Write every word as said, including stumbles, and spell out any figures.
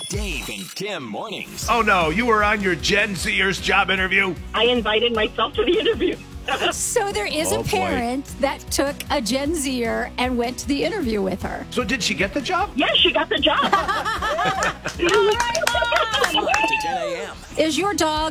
Dave and Kim mornings. Oh no, you were on your Gen Zers job interview? I invited myself to the interview. So there is Oh, a boy. parent that took a Gen Zer and went to the interview with her. So did she get the job? Yes, she got the job. All right, Mom. five to ten a.m. Is your dog